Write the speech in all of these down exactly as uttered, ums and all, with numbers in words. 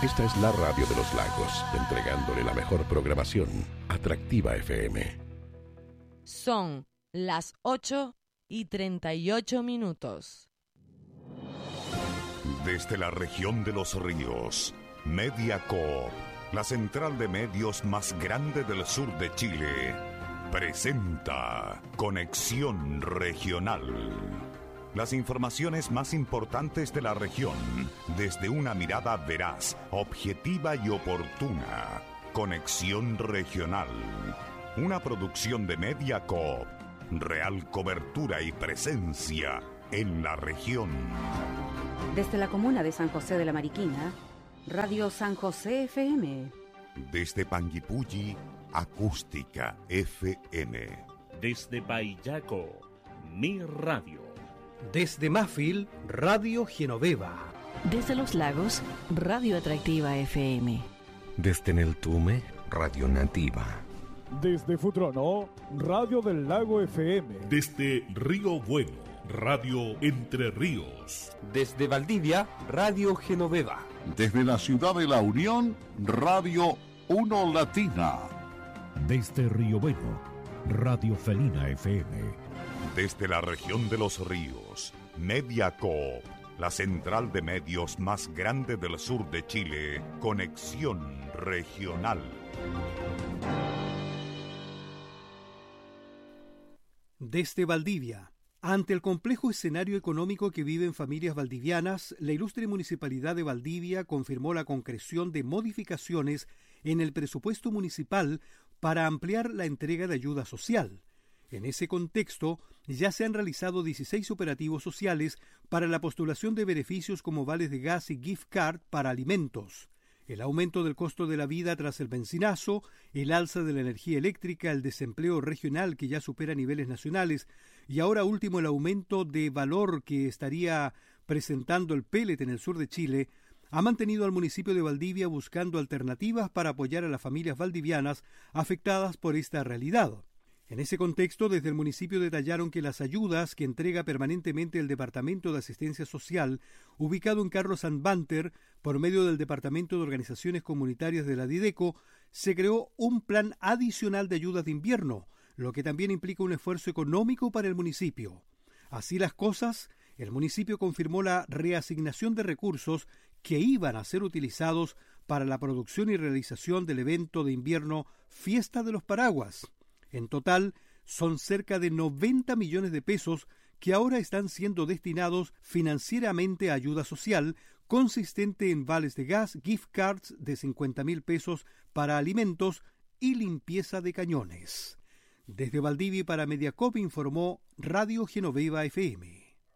Esta es la radio de los lagos, entregándole la mejor programación. Atractiva F M. Son las ocho y treinta y ocho minutos. Desde la región de los ríos, Mediacoop, la central de medios más grande del sur de Chile, presenta Conexión Regional. Las informaciones más importantes de la región, desde una mirada veraz, objetiva y oportuna. Conexión Regional, una producción de Mediacoop, real cobertura y presencia en la región. Desde la comuna de San José de la Mariquina, Radio San José F M. Desde Panguipulli, Acústica F M. Desde Payaco, Mi Radio. Desde Mafil, Radio Genoveva. Desde Los Lagos, Radio Atractiva F M. Desde Neltume, Radio Nativa. Desde Futrono, Radio del Lago F M. Desde Río Bueno, Radio Entre Ríos. Desde Valdivia, Radio Genoveva. Desde la ciudad de La Unión, Radio Uno Latina. Desde Río Bueno, Radio Felina F M. Desde la región de los ríos, Mediacoop, la central de medios más grande del sur de Chile, Conexión Regional. Desde Valdivia, ante el complejo escenario económico que viven familias valdivianas, la ilustre Municipalidad de Valdivia confirmó la concreción de modificaciones en el presupuesto municipal para ampliar la entrega de ayuda social. En ese contexto, ya se han realizado dieciséis operativos sociales para la postulación de beneficios como vales de gas y gift card para alimentos. El aumento del costo de la vida tras el bencinazo, el alza de la energía eléctrica, el desempleo regional que ya supera niveles nacionales y ahora último el aumento de valor que estaría presentando el pellet en el sur de Chile, ha mantenido al municipio de Valdivia buscando alternativas para apoyar a las familias valdivianas afectadas por esta realidad. En ese contexto, desde el municipio detallaron que las ayudas que entrega permanentemente el Departamento de Asistencia Social, ubicado en Carlos San Banter, por medio del Departamento de Organizaciones Comunitarias de la Dideco, se creó un plan adicional de ayudas de invierno, lo que también implica un esfuerzo económico para el municipio. Así las cosas, el municipio confirmó la reasignación de recursos que iban a ser utilizados para la producción y realización del evento de invierno Fiesta de los Paraguas. En total, son cerca de noventa millones de pesos que ahora están siendo destinados financieramente a ayuda social, consistente en vales de gas, gift cards de cincuenta mil pesos para alimentos y limpieza de cañones. Desde Valdivia y para Mediacoop informó Radio Genoveva F M.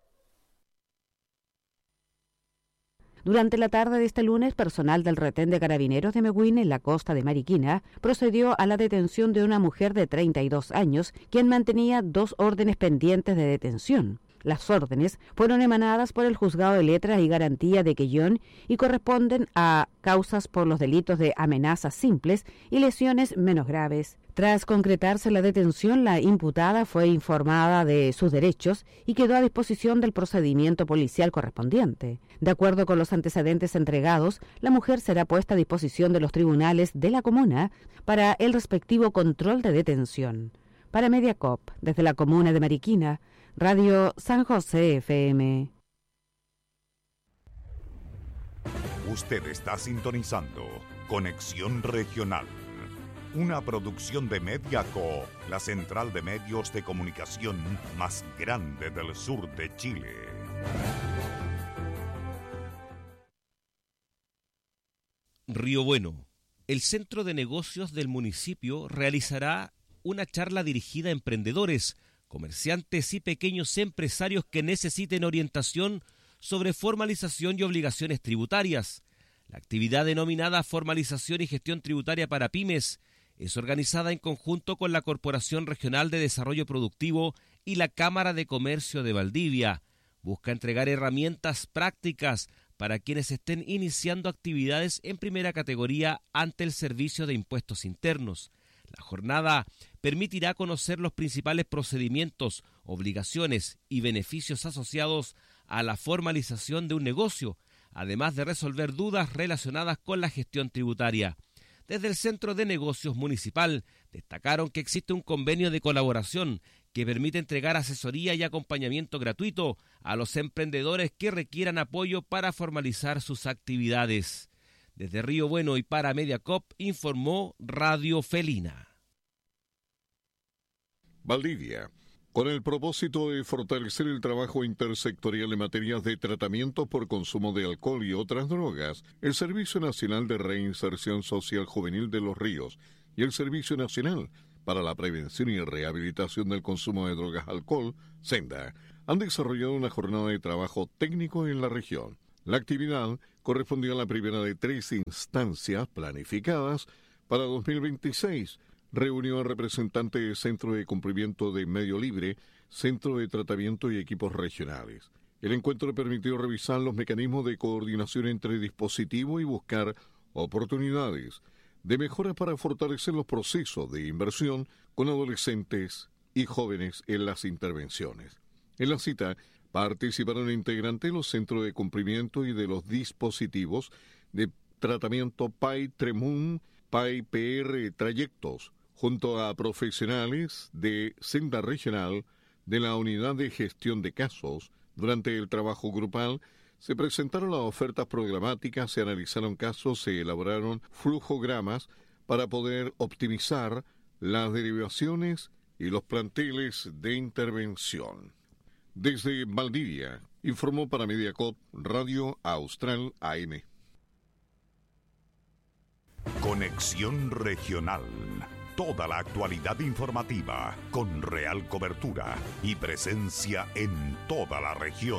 Durante la tarde de este lunes, personal del retén de carabineros de Mehuín, en la costa de Mariquina, procedió a la detención de una mujer de treinta y dos años, quien mantenía dos órdenes pendientes de detención. Las órdenes fueron emanadas por el Juzgado de Letras y Garantía de Quellón y corresponden a causas por los delitos de amenazas simples y lesiones menos graves. Tras concretarse la detención, la imputada fue informada de sus derechos y quedó a disposición del procedimiento policial correspondiente. De acuerdo con los antecedentes entregados, la mujer será puesta a disposición de los tribunales de la comuna para el respectivo control de detención. Para Mediacoop, desde la comuna de Mariquina, Radio San José F M. Usted está sintonizando Conexión Regional, una producción de Mediacoop, la central de medios de comunicación más grande del sur de Chile. Río Bueno. El Centro de Negocios del municipio realizará una charla dirigida a emprendedores, comerciantes y pequeños empresarios que necesiten orientación sobre formalización y obligaciones tributarias. La actividad denominada Formalización y Gestión Tributaria para Pymes es organizada en conjunto con la Corporación Regional de Desarrollo Productivo y la Cámara de Comercio de Valdivia. Busca entregar herramientas prácticas para quienes estén iniciando actividades en primera categoría ante el Servicio de Impuestos Internos. La jornada permitirá conocer los principales procedimientos, obligaciones y beneficios asociados a la formalización de un negocio, además de resolver dudas relacionadas con la gestión tributaria. Desde el Centro de Negocios Municipal destacaron que existe un convenio de colaboración que permite entregar asesoría y acompañamiento gratuito a los emprendedores que requieran apoyo para formalizar sus actividades. Desde Río Bueno y para Mediacop informó Radio Felina. Valdivia. Con el propósito de fortalecer el trabajo intersectorial en materias de tratamiento por consumo de alcohol y otras drogas, el Servicio Nacional de Reinserción Social Juvenil de Los Ríos y el Servicio Nacional para la Prevención y Rehabilitación del Consumo de Drogas Alcohol, SENDA, han desarrollado una jornada de trabajo técnico en la región. La actividad correspondió a la primera de tres instancias planificadas para dos mil veintiséis, reunió a representantes del Centro de Cumplimiento de Medio Libre, Centro de Tratamiento y equipos regionales. El encuentro permitió revisar los mecanismos de coordinación entre dispositivos y buscar oportunidades de mejora para fortalecer los procesos de inversión con adolescentes y jóvenes en las intervenciones. En la cita participaron integrantes de los Centros de Cumplimiento y de los dispositivos de tratamiento P A I Tremun, P A I P R Trayectos, junto a profesionales de Senda Regional de la Unidad de Gestión de Casos. Durante el trabajo grupal se presentaron las ofertas programáticas, se analizaron casos, se elaboraron flujogramas para poder optimizar las derivaciones y los planteles de intervención. Desde Valdivia, informó para Mediacop Radio Austral A M. Conexión Regional. Toda la actualidad informativa con real cobertura y presencia en toda la región.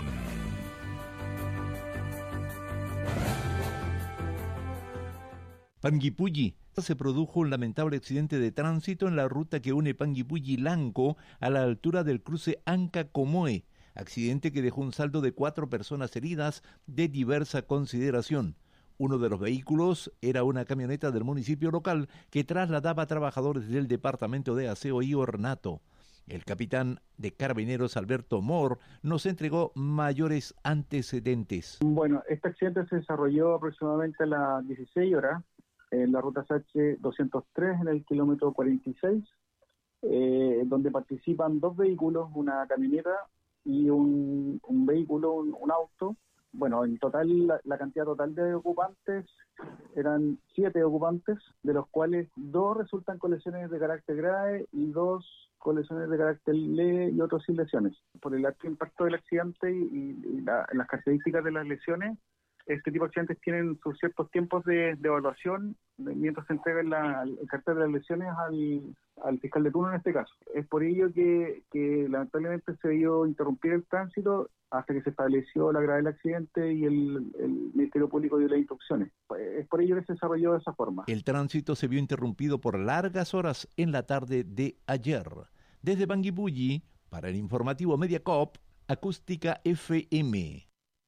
Panguipulli. Se produjo un lamentable accidente de tránsito en la ruta que une Panguipulli-Lanco a la altura del cruce Anca-Comoe. Accidente que dejó un saldo de cuatro personas heridas de diversa consideración. Uno de los vehículos era una camioneta del municipio local que trasladaba a trabajadores del Departamento de Aseo y Ornato. El capitán de Carabineros, Alberto Mor, nos entregó mayores antecedentes. Bueno, este accidente se desarrolló aproximadamente a las dieciséis horas en la ruta S H doscientos tres, en el kilómetro cuarenta y seis, eh, donde participan dos vehículos, una camioneta y un, un vehículo, un, un auto. Bueno, en total, la, la cantidad total de ocupantes eran siete ocupantes, de los cuales dos resultan con lesiones de carácter grave y dos con lesiones de carácter leve y otros sin lesiones. Por el alto impacto del accidente y, y la, las características de las lesiones, este tipo de accidentes tienen sus ciertos tiempos de, de evaluación de, mientras se entrega la, el cartel de las lesiones al, al fiscal de turno en este caso. Es por ello que, que lamentablemente se vio interrumpir el tránsito hasta que se estableció la gravedad del accidente y el, el Ministerio Público dio las instrucciones. Es por ello que se desarrolló de esa forma. El tránsito se vio interrumpido por largas horas en la tarde de ayer. Desde Panguipulli, para el informativo Mediacop, Acústica F M.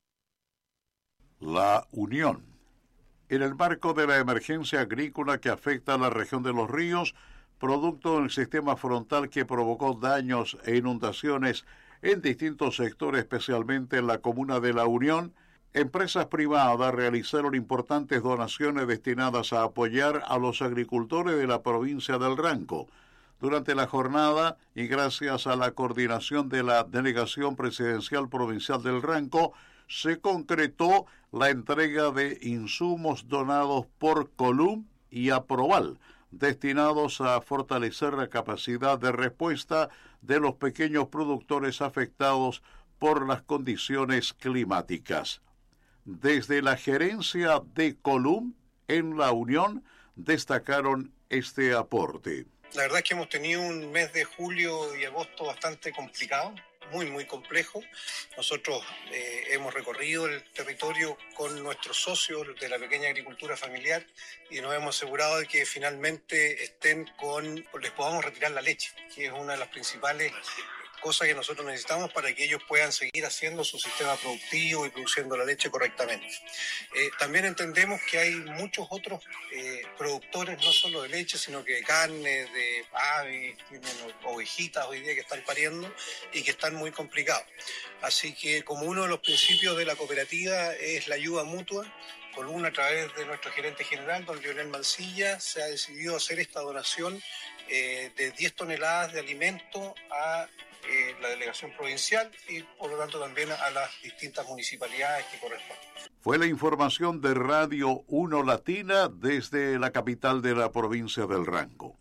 La Unión. En el marco de la emergencia agrícola que afecta a la región de Los Ríos, producto del sistema frontal que provocó daños e inundaciones en distintos sectores, especialmente en la comuna de La Unión, empresas privadas realizaron importantes donaciones destinadas a apoyar a los agricultores de la provincia del Ranco. Durante la jornada, y gracias a la coordinación de la Delegación Presidencial Provincial del Ranco, se concretó la entrega de insumos donados por Colum y Aproval, destinados a fortalecer la capacidad de respuesta de los pequeños productores afectados por las condiciones climáticas. Desde la gerencia de Colum en La Unión destacaron este aporte. La verdad es que hemos tenido un mes de julio y agosto bastante complicado, muy, muy complejo. Nosotros eh, hemos recorrido el territorio con nuestros socios de la pequeña agricultura familiar y nos hemos asegurado de que finalmente estén con, les podamos retirar la leche, que es una de las principales cosa que nosotros necesitamos para que ellos puedan seguir haciendo su sistema productivo y produciendo la leche correctamente. Eh, también entendemos que hay muchos otros eh, productores, no solo de leche, sino que de carne, de aves, tienen ovejitas hoy día que están pariendo y que están muy complicados. Así que como uno de los principios de la cooperativa es la ayuda mutua, Columna, a través de nuestro gerente general, don Leonel Mancilla, se ha decidido hacer esta donación eh, de diez toneladas de alimento a eh, la delegación provincial y por lo tanto también a las distintas municipalidades que corresponden. Fue la información de Radio uno Latina desde la capital de la provincia del Ranco.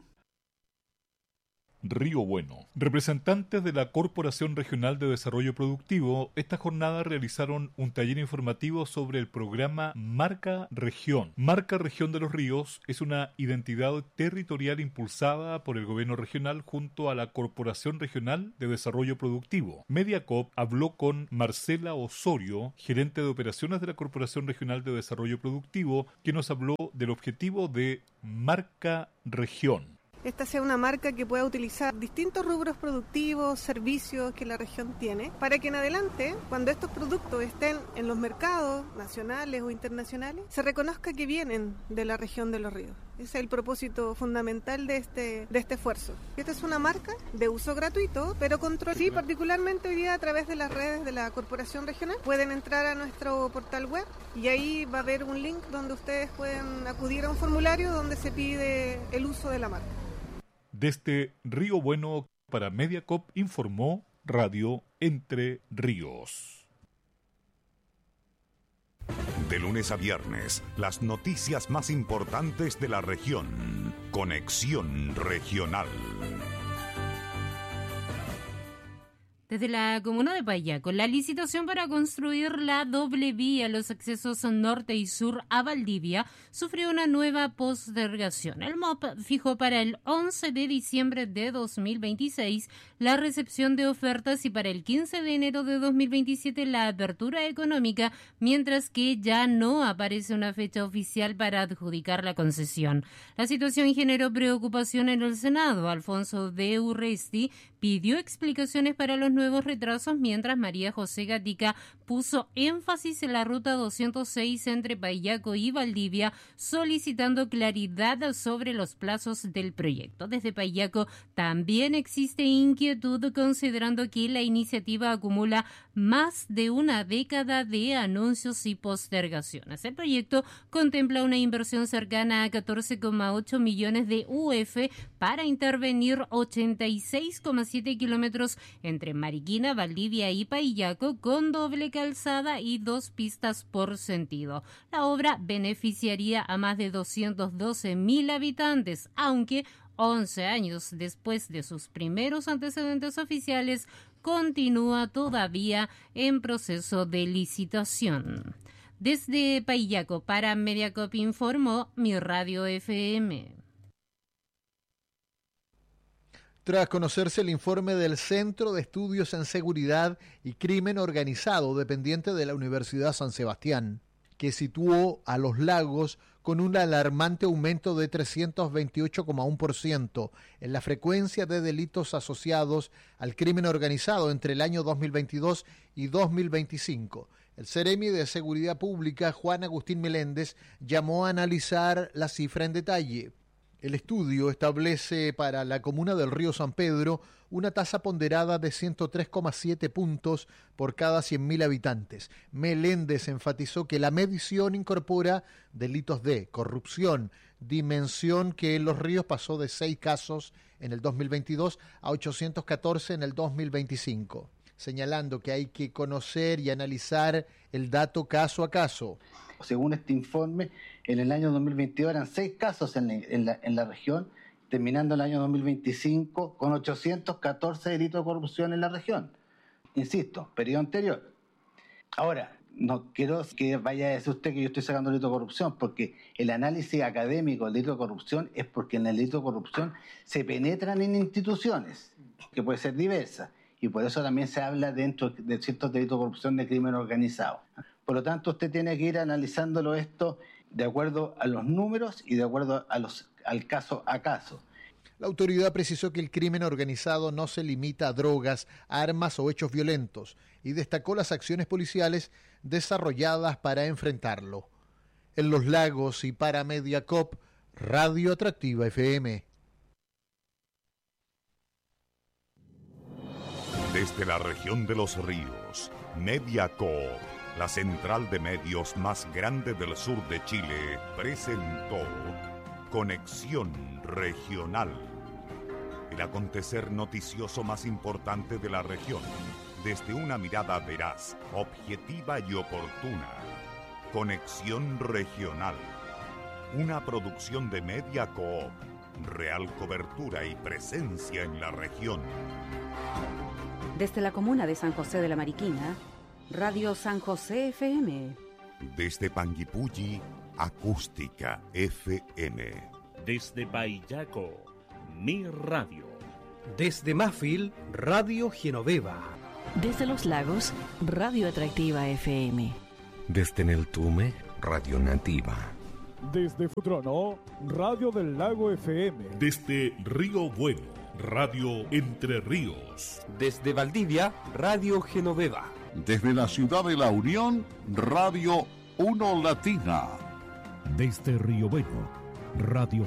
Río Bueno. Representantes de la Corporación Regional de Desarrollo Productivo esta jornada realizaron un taller informativo sobre el programa Marca Región. Marca Región de los Ríos es una identidad territorial impulsada por el gobierno regional junto a la Corporación Regional de Desarrollo Productivo. Mediacoop habló con Marcela Osorio, gerente de operaciones de la Corporación Regional de Desarrollo Productivo, que nos habló del objetivo de Marca Región. Esta sea una marca que pueda utilizar distintos rubros productivos, servicios que la región tiene, para que en adelante, cuando estos productos estén en los mercados nacionales o internacionales, se reconozca que vienen de la región de los ríos. Ese es el propósito fundamental de este, de este esfuerzo. Esta es una marca de uso gratuito, pero control. Sí, particularmente hoy día a través de las redes de la Corporación Regional, pueden entrar a nuestro portal web y ahí va a haber un link donde ustedes pueden acudir a un formulario donde se pide el uso de la marca. Desde Río Bueno para Mediacoop informó Radio Entre Ríos. De lunes a viernes, las noticias más importantes de la región. Conexión Regional. Desde la comuna de Payaco, la licitación para construir la doble vía, los accesos norte y sur a Valdivia, sufrió una nueva postergación. El M O P fijó para el once de diciembre de dos mil veintiséis la recepción de ofertas y para el quince de enero de dos mil veintisiete la apertura económica, mientras que ya no aparece una fecha oficial para adjudicar la concesión. La situación generó preocupación en el Senado. Alfonso de Urresti pidió explicaciones para los nuevos retrasos, mientras María José Gatica puso énfasis en la ruta doscientos seis entre Payaco y Valdivia, solicitando claridad sobre los plazos del proyecto. Desde Payaco también existe inquietud, considerando que la iniciativa acumula más de una década de anuncios y postergaciones. El proyecto contempla una inversión cercana a catorce coma ocho millones de U F para intervenir ochenta y seis coma siete kilómetros entre Mariquina, Valdivia y Payaco, con doble calzada y dos pistas por sentido. La obra beneficiaría a más de doscientos doce mil habitantes, aunque once años después de sus primeros antecedentes oficiales, continúa todavía en proceso de licitación. Desde Payaco para Mediacoop informó Mi Radio F M. Tras conocerse el informe del Centro de Estudios en Seguridad y Crimen Organizado, dependiente de la Universidad San Sebastián, que situó a Los Lagos con un alarmante aumento de trescientos veintiocho coma uno por ciento en la frecuencia de delitos asociados al crimen organizado entre el año dos mil veintidós y dos mil veinticinco. El Ceremi de Seguridad Pública, Juan Agustín Meléndez, llamó a analizar la cifra en detalle. El estudio establece para la comuna del Río San Pedro una tasa ponderada de ciento tres coma siete puntos por cada cien mil habitantes. Meléndez enfatizó que la medición incorpora delitos de corrupción, dimensión que en Los Ríos pasó de seis casos en el dos mil veintidós a ochocientos catorce en el dos mil veinticinco, señalando que hay que conocer y analizar el dato caso a caso. Según este informe, en el año dos mil veintidós eran seis casos en la, en la, en la región, terminando el año dos mil veinticinco con ochocientos catorce delitos de corrupción en la región. Insisto, periodo anterior. Ahora, no quiero que vaya a decir usted que yo estoy sacando delito de corrupción, porque el análisis académico del delito de corrupción es porque en el delito de corrupción se penetran en instituciones, que puede ser diversas, y por eso también se habla dentro de ciertos delitos de corrupción de crimen organizado. Por lo tanto, usted tiene que ir analizándolo esto de acuerdo a los números y de acuerdo a los, al caso a caso. La autoridad precisó que el crimen organizado no se limita a drogas, armas o hechos violentos y destacó las acciones policiales desarrolladas para enfrentarlo. En Los Lagos y para Mediacop, Radio Atractiva F M. Desde la región de Los Ríos, Mediacop, la central de medios más grande del sur de Chile, presentó Conexión Regional. El acontecer noticioso más importante de la región, desde una mirada veraz, objetiva y oportuna. Conexión Regional. Una producción de Mediacoop. Real cobertura y presencia en la región. Desde la comuna de San José de la Mariquina, Radio San José F M. Desde Panguipulli, Acústica F M. Desde Paillaco, Mi Radio. Desde Mafil, Radio Genoveva. Desde Los Lagos, Radio Atractiva F M. Desde Neltume, Radio Nativa. Desde Futrono, Radio del Lago F M. Desde Río Bueno, Radio Entre Ríos. Desde Valdivia, Radio Genoveva. Desde la ciudad de La Unión, Radio Uno Latina. Desde Río Bueno, Radio